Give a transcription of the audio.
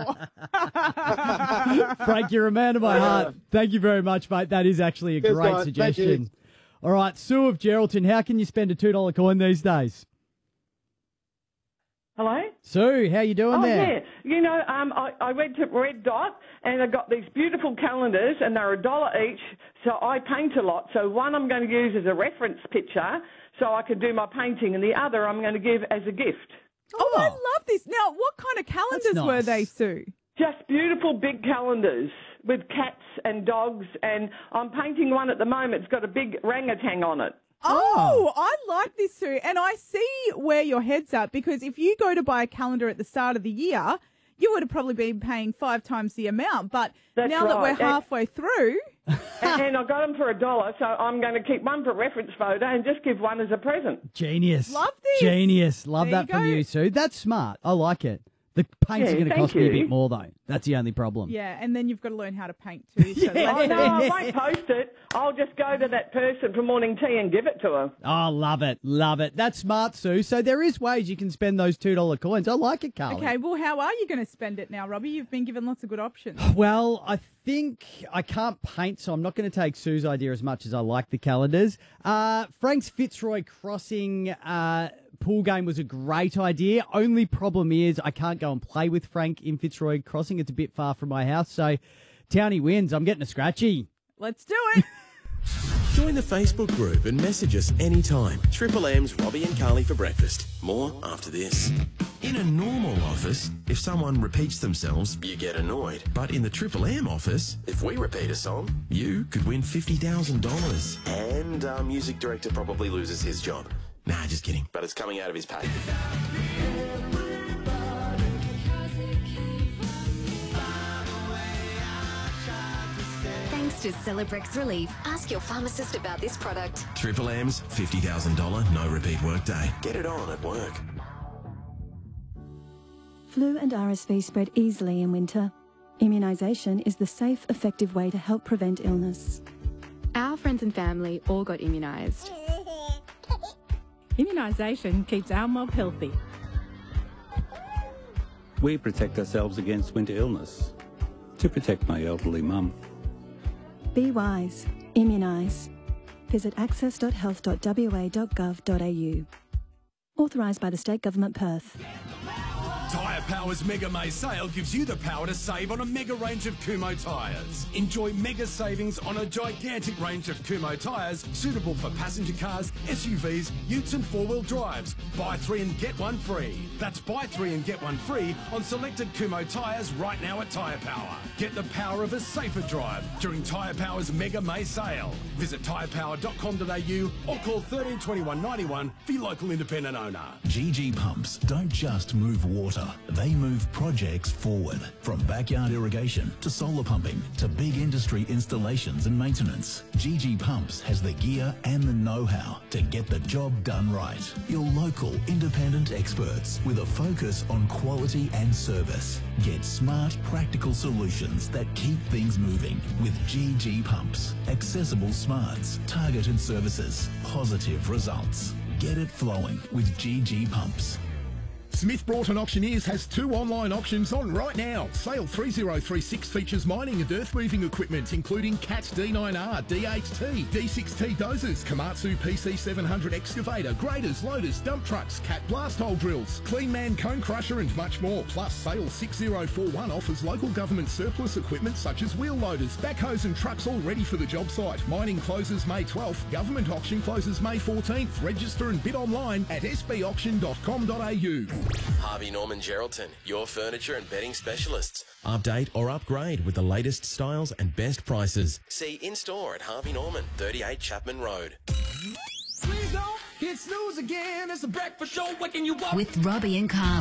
Frank, you're a man of my heart. Thank you very much, mate. That is actually a great guys. suggestion. All right, Sue of Geraldton, how can you spend a $2 coin these days? Hello? Sue, how you doing there? Yeah. You know, I went to Red Dot and I got these beautiful calendars and they're $1 each. So I paint a lot. So one I'm going to use as a reference picture so I can do my painting, and the other I'm going to give as a gift. Oh, I love this. Now, what kind of calendars That's were nice. they, Sue? Just beautiful big calendars with cats and dogs, and I'm painting one at the moment. It's got a big orangutan on it. Oh, I like this, Sue. And I see where your head's at, because if you go to buy a calendar at the start of the year, you would have probably been paying 5 times the amount. But That's now that right. we're halfway through... and I got them for $1, so I'm going to keep one for a reference photo and just give one as a present. Genius. Love this. Genius. Love There that you from go. you, Sue. That's smart. I like it. The paints are Yeah, going to thank cost me a you. bit more, though. That's the only problem. Yeah, and then you've got to learn how to paint too. So Yeah. Oh, no, I won't post it. I'll just go to that person for morning tea and give it to her. Oh, love it. Love it. That's smart, Sue. So there is ways you can spend those $2 coins. I like it, Carly. Okay, well, how are you going to spend it now, Robbie? You've been given lots of good options. Well, I think I can't paint, so I'm not going to take Sue's idea as much as I like the calendars. Frank's Fitzroy Crossing pool game was a great idea. Only problem is I can't go and play with Frank in Fitzroy Crossing. It's a bit far from my house, so Townie wins. I'm getting a scratchy. Let's do it. Join the Facebook group and message us anytime. Triple M's Robbie and Carly for breakfast. More after this. In a normal office, if someone repeats themselves, you get annoyed. But in the Triple M office, if we repeat a song, you could win $50,000. And our music director probably loses his job. Nah, just kidding. But it's coming out of his pay. Thanks to Celebrex Relief. Ask your pharmacist about this product. Triple M's $50,000 no repeat workday. Get it on at work. Flu and RSV spread easily in winter. Immunisation is the safe, effective way to help prevent illness. Our friends and family all got immunised. Immunisation keeps our mob healthy. We protect ourselves against winter illness to protect my elderly mum. Be wise. Immunise. Visit access.health.wa.gov.au. Authorised by the State Government, Perth. Tyre Power's Mega May sale gives you the power to save on a mega range of Kumho tyres. Enjoy mega savings on a gigantic range of Kumho tyres suitable for passenger cars, SUVs, utes and four-wheel drives. Buy 3 and get 1 free. That's buy 3 and get 1 free on selected Kumho tyres right now at Tyre Power. Get the power of a safer drive during Tyre Power's Mega May sale. Visit tyrepower.com.au or call 13 21 91 for your local independent owner. GG Pumps don't just move water, they move projects forward. From backyard irrigation to solar pumping to big industry installations and maintenance, GG Pumps has the gear and the know-how to get the job done right. Your local independent experts with a focus on quality and service. Get smart, practical solutions that keep things moving with GG Pumps. Accessible smarts, targeted services, positive results. Get it flowing with GG Pumps. Smith Broughton Auctioneers has 2 online auctions on right now. Sale 3036 features mining and earth moving equipment, including CAT D9R, D8T, D6T dozers, Komatsu PC700 excavator, graders, loaders, dump trucks, CAT blast hole drills, Clean Man cone crusher and much more. Plus, Sale 6041 offers local government surplus equipment such as wheel loaders, backhoes and trucks all ready for the job site. Mining closes May 12th. Government auction closes May 14th. Register and bid online at sbauction.com.au. Harvey Norman Geraldton, your furniture and bedding specialists. Update or upgrade with the latest styles and best prices. See in-store at Harvey Norman, 38 Chapman Road. Please don't hit snooze again. It's a breakfast show waking you up. With Robbie and Carl.